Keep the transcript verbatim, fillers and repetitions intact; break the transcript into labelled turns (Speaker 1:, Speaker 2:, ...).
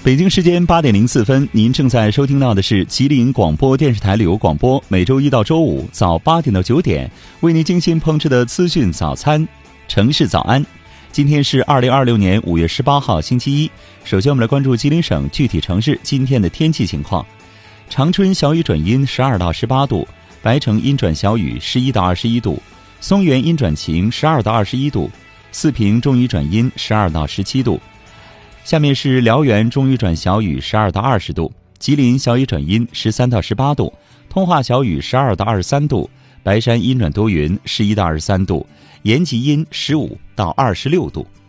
Speaker 1: 北京时间八点零四分，您正在收听到的是吉林广播电视台旅游广播，每周一到周五早八点到九点为您精心烹制的资讯早餐城市早安。今天是二零二六年五月十八号星期一。首先我们来关注吉林省具体城市今天的天气情况。长春小雨转阴十二到十八度，白城阴转小雨十一到二十一度，松原阴转晴十二到二十一度，四平中雨转阴十二到十七度。下面是辽源中雨转小雨十二到二十度，吉林小雨转阴十三到十八度，通化小雨十二到二十三度，白山阴转多云十一到二十三度，延吉阴十五到二十六度。